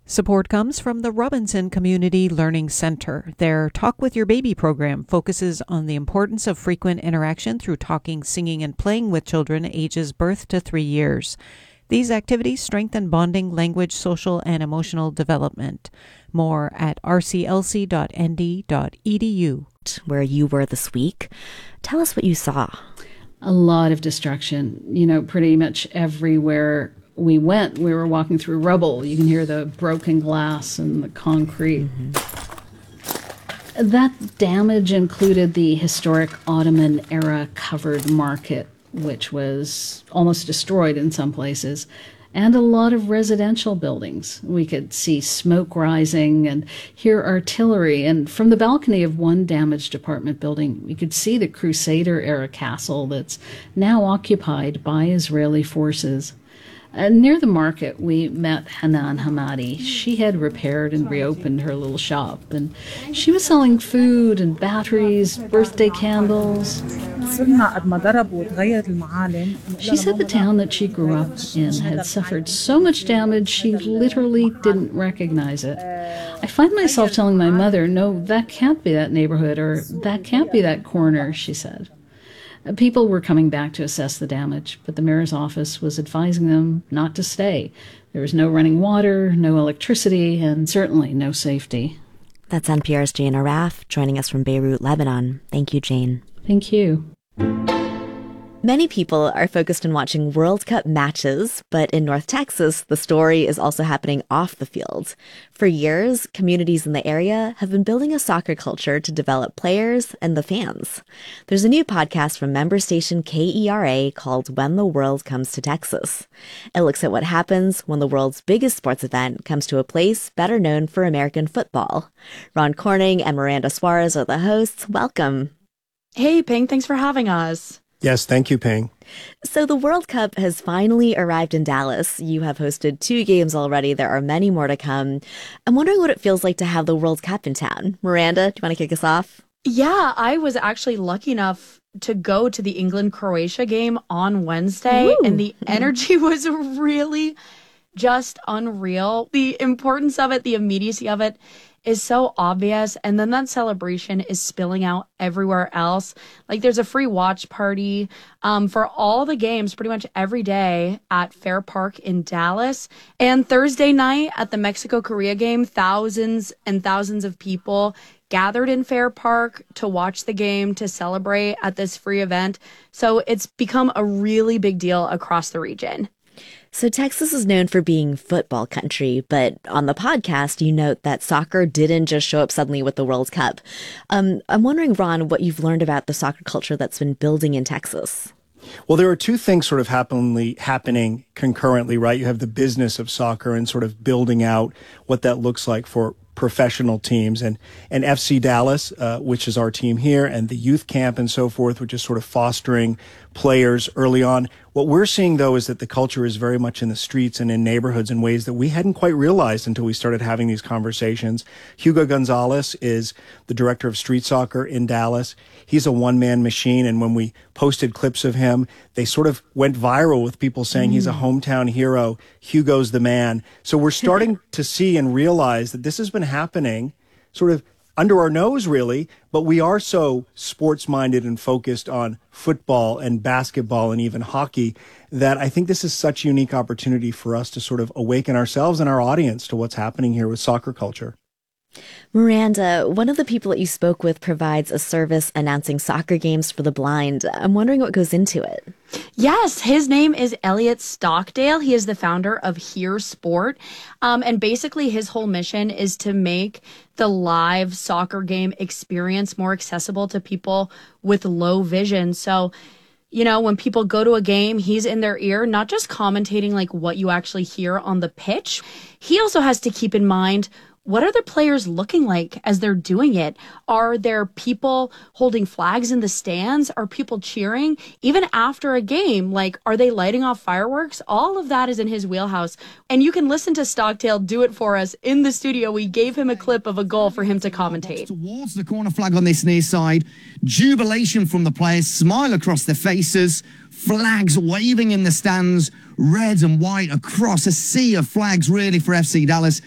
Support comes from the Robinson Community Learning Center. Their Talk with Your Baby program focuses on the importance of frequent interaction through talking, singing, and playing with children ages birth to 3 years. These activities strengthen bonding, language, social, and emotional development. More at rclc.nd.edu. Where you were this week. Tell us what you saw. A lot of destruction. Pretty much everywhere we went, we were walking through rubble. You can hear the broken glass and the concrete. That damage included the historic Ottoman-era covered market, which was almost destroyed in some places, and a lot of residential buildings. We could see smoke rising and hear artillery, and from the balcony of one damaged apartment building, we could see the Crusader-era castle that's now occupied by Israeli forces. Near the market, we met Hanan Hamadi. She had repaired and reopened her little shop, and she was selling food and batteries, birthday candles. She said the town that she grew up in had suffered so much damage she literally didn't recognize it. I find myself telling my mother, no, that can't be that neighborhood, or that can't be that corner, she said. People were coming back to assess the damage, but the mayor's office was advising them not to stay. There was no running water, no electricity, and certainly no safety. That's NPR's Jane Arraf joining us from Beirut, Lebanon. Thank you, Jane. Thank you. Many people are focused on watching World Cup matches, but in North Texas, the story is also happening off the field. For years, communities in the area have been building a soccer culture to develop players and the fans. There's a new podcast from member station KERA called When the World Comes to Texas. It looks at what happens when the world's biggest sports event comes to a place better known for American football. Ron Corning and Miranda Suarez are the hosts. Welcome. Hey, Ping, thanks for having us. Yes, thank you, Ping. So the World Cup has finally arrived in Dallas. You have hosted 2 games already. There are many more to come. I'm wondering what it feels like to have the World Cup in town. Miranda, do you want to kick us off? Yeah, I was actually lucky enough to go to the England-Croatia game on Wednesday, and the energy was really just unreal. The importance of it, the immediacy of it is so obvious, and then that celebration is spilling out everywhere else. Like, there's a free watch party for all the games pretty much every day at Fair Park in Dallas. And Thursday night at the Mexico-Korea game, thousands and thousands of people gathered in Fair Park to watch the game, to celebrate at this free event. So it's become a really big deal across the region. So Texas is known for being football country, but on the podcast, you note that soccer didn't just show up suddenly with the World Cup. I'm wondering, Ron, what you've learned about the soccer culture that's been building in Texas. Well, there are two things sort of happening concurrently, right? You have the business of soccer and sort of building out what that looks like for professional teams, and FC Dallas, which is our team here, and the youth camp and so forth, which is sort of fostering players early on. What we're seeing, though, is that the culture is very much in the streets and in neighborhoods in ways that we hadn't quite realized until we started having these conversations. Hugo Gonzalez is the director of street soccer in Dallas. He's a one-man machine, and when we posted clips of him, they sort of went viral with people saying he's a hometown hero. Hugo's the man. So we're starting to see and realize that this has been happening sort of under our nose, really, but we are so sports-minded and focused on football and basketball and even hockey that I think this is such a unique opportunity for us to sort of awaken ourselves and our audience to what's happening here with soccer culture. Miranda, one of the people that you spoke with provides a service announcing soccer games for the blind. I'm wondering what goes into it. Yes, his name is Elliot Stockdale. He is the founder of Here Sport. And basically his whole mission is to make the live soccer game experience more accessible to people with low vision. So, when people go to a game, he's in their ear, not just commentating like what you actually hear on the pitch. He also has to keep in mind, what are the players looking like as they're doing it? Are there people holding flags in the stands? Are people cheering? Even after a game, like, are they lighting off fireworks? All of that is in his wheelhouse. And you can listen to Stockdale do it for us in the studio. We gave him a clip of a goal for him to commentate. Towards the corner flag on this near side, jubilation from the players, smile across their faces, flags waving in the stands, red and white across a sea of flags really for FC Dallas.